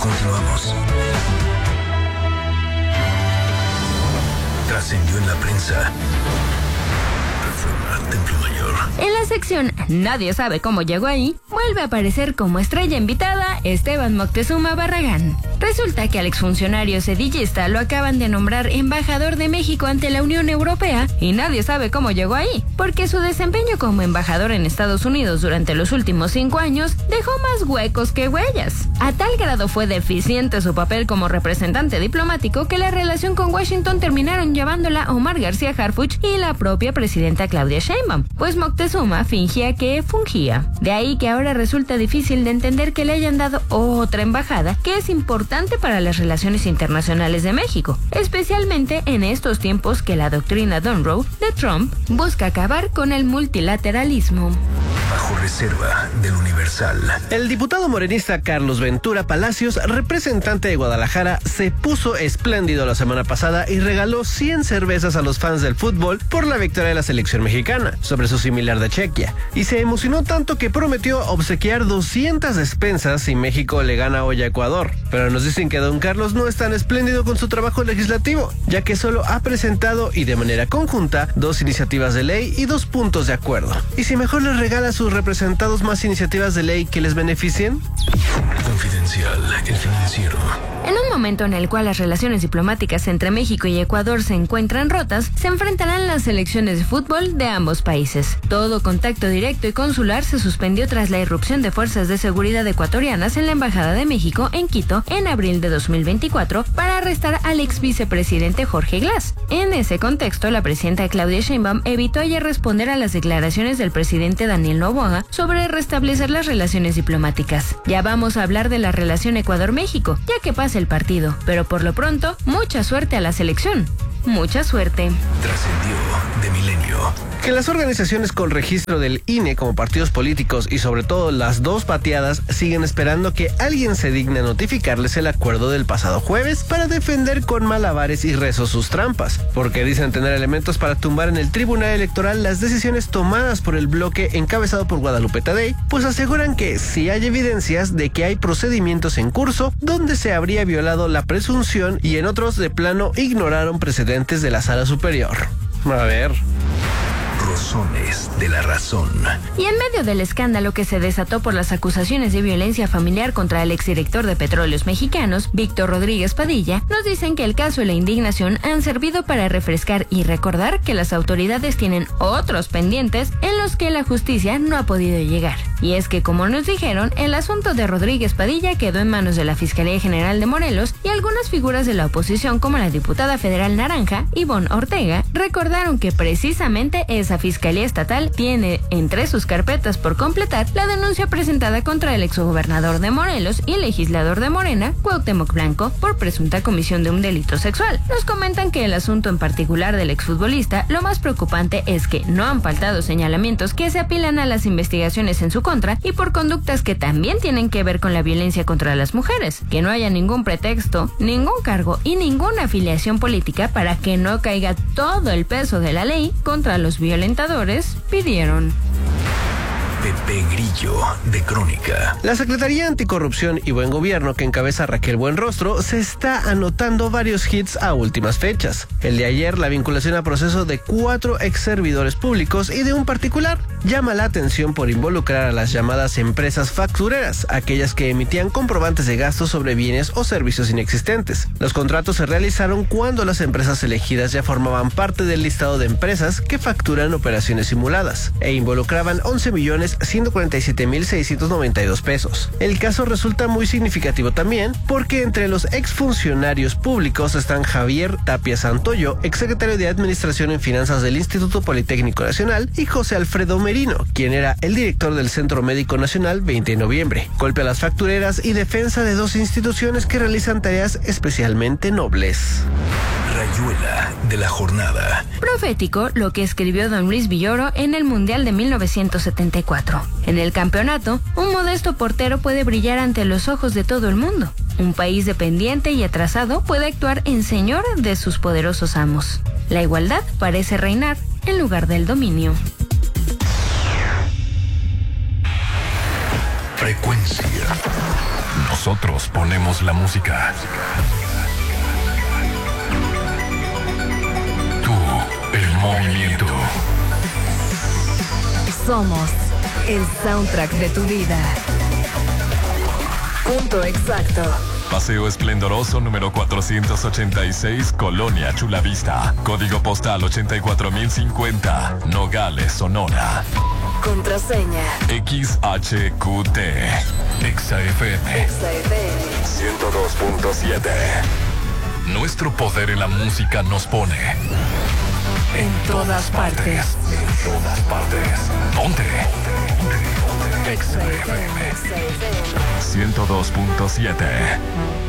Continuamos. Trascendió en la prensa. Reforma, Templo Mayor. En la sección Nadie sabe cómo llegó ahí, vuelve a aparecer como estrella invitada Esteban Moctezuma Barragán. Resulta que al exfuncionario sedillista lo acaban de nombrar embajador de México ante la Unión Europea y nadie sabe cómo llegó ahí, porque su desempeño como embajador en Estados Unidos durante los últimos 5 años dejó más huecos que huellas. A tal grado fue deficiente su papel como representante diplomático que la relación con Washington terminaron llevándola Omar García Harfuch y la propia presidenta Claudia Sheinbaum, pues Moctezuma fingía que fungía. De ahí que ahora resulta difícil de entender que le hayan dado otra embajada que es importante para las relaciones internacionales de México, especialmente en estos tiempos que la doctrina Monroe de Trump busca acabar con el multilateralismo. Bajo reserva del Universal. El diputado morenista Carlos Ventura Palacios, representante de Guadalajara, se puso espléndido la semana pasada y regaló 100 cervezas a los fans del fútbol por la victoria de la selección mexicana sobre su similar de Chequia. Y se emocionó tanto que prometió obsequiar 200 despensas si México le gana hoy a Ecuador. Pero nos dicen que don Carlos no es tan espléndido con su trabajo legislativo, ya que solo ha presentado y de manera conjunta 2 iniciativas de ley y 2 puntos de acuerdo. ¿Y si mejor les regala a sus representados más iniciativas de ley que les beneficien? Confidencial, el financiero. En un momento en el cual las relaciones diplomáticas entre México y Ecuador se encuentran rotas, se enfrentarán las selecciones de fútbol de ambos países. Todo contacto directo y consular se suspendió tras la irrupción de fuerzas de seguridad ecuatorianas en la Embajada de México en Quito en abril de 2024 para arrestar al ex vicepresidente Jorge Glass. En ese contexto, la presidenta Claudia Sheinbaum evitó ayer responder a las declaraciones del presidente Daniel Noboa sobre restablecer las relaciones diplomáticas. Ya vamos a hablar de la relación Ecuador-México, ya que pasa el partido, pero por lo pronto, mucha suerte a la selección. Mucha suerte. Trascendió de Milenio. Que las organizaciones con registro del INE como partidos políticos y sobre todo las 2 pateadas siguen esperando que alguien se digne a notificarles el acuerdo del pasado jueves para defender con malabares y rezos sus trampas, porque dicen tener elementos para tumbar en el Tribunal Electoral las decisiones tomadas por el bloque encabezado por Guadalupe Tadei, pues aseguran que sí hay evidencias de que hay procedimientos en curso donde se habría violado la presunción y en otros de plano ignoraron precedentes de la Sala Superior. A ver... Razones de la razón. Y en medio del escándalo que se desató por las acusaciones de violencia familiar contra el exdirector de Petróleos Mexicanos, Víctor Rodríguez Padilla, nos dicen que el caso y la indignación han servido para refrescar y recordar que las autoridades tienen otros pendientes en los que la justicia no ha podido llegar. Y es que, como nos dijeron, el asunto de Rodríguez Padilla quedó en manos de la Fiscalía General de Morelos y algunas figuras de la oposición, como la diputada federal naranja, Ivonne Ortega, recordaron que precisamente esa Fiscalía Estatal tiene entre sus carpetas por completar la denuncia presentada contra el exgobernador de Morelos y legislador de Morena, Cuauhtémoc Blanco, por presunta comisión de un delito sexual. Nos comentan que el asunto en particular del exfutbolista, lo más preocupante es que no han faltado señalamientos que se apilan a las investigaciones en su contra y por conductas que también tienen que ver con la violencia contra las mujeres, que no haya ningún pretexto, ningún cargo y ninguna afiliación política para que no caiga todo el peso de la ley contra los violentadores, pidieron. Pepe Grillo, de Crónica. La Secretaría Anticorrupción y Buen Gobierno que encabeza Raquel Buenrostro se está anotando varios hits a últimas fechas. El de ayer, la vinculación a proceso de 4 ex servidores públicos y de un particular, llama la atención por involucrar a las llamadas empresas factureras, aquellas que emitían comprobantes de gastos sobre bienes o servicios inexistentes. Los contratos se realizaron cuando las empresas elegidas ya formaban parte del listado de empresas que facturan operaciones simuladas e involucraban 11.147.692 pesos. El caso resulta muy significativo también porque entre los exfuncionarios públicos están Javier Tapia Santoyo, exsecretario de Administración en Finanzas del Instituto Politécnico Nacional, y José Alfredo Merino, quien era el director del Centro Médico Nacional 20 de noviembre. Golpe a las factureras y defensa de 2 instituciones que realizan tareas especialmente nobles. Rayuela de la jornada. Profético lo que escribió don Luis Villoro en el Mundial de 1974. En el campeonato, un modesto portero puede brillar ante los ojos de todo el mundo. Un país dependiente y atrasado puede actuar en señor de sus poderosos amos. La igualdad parece reinar en lugar del dominio. Frecuencia Nosotros ponemos la música. Tú, el movimiento. Somos el soundtrack de tu vida. Punto exacto. Paseo Esplendoroso número 486, Colonia Chulavista. Código postal 84050, Nogales, Sonora. Contraseña XHQT. XFM 102.7. Nuestro poder en la música nos pone en todas partes. En todas partes. Ponte. XFM 102.7.